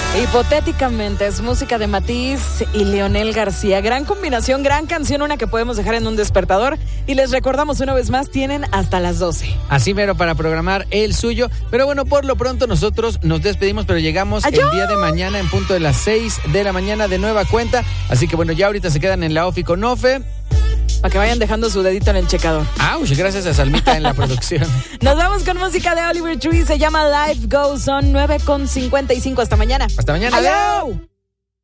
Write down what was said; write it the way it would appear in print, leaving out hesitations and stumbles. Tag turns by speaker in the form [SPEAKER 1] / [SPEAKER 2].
[SPEAKER 1] Hipotéticamente es música de Matiz y Leonel García. Gran combinación, gran canción, una que podemos dejar en un despertador. Y les recordamos una vez más, tienen hasta las 12.
[SPEAKER 2] Así mero para programar el suyo. Pero bueno, por lo pronto nosotros nos despedimos, pero llegamos
[SPEAKER 1] ¡Adiós!
[SPEAKER 2] El día de mañana en punto de las 6 de la mañana de nueva cuenta. Así que bueno, ya ahorita se quedan en la OFI con Ofe.
[SPEAKER 1] Para que vayan dejando su dedito en el checador.
[SPEAKER 2] ¡Auch! Gracias a Salmita en la producción.
[SPEAKER 1] Nos vamos con música de Oliver Tree. Se llama Life Goes On, 9:55. Hasta mañana.
[SPEAKER 2] Hasta mañana.
[SPEAKER 1] ¡Adiós!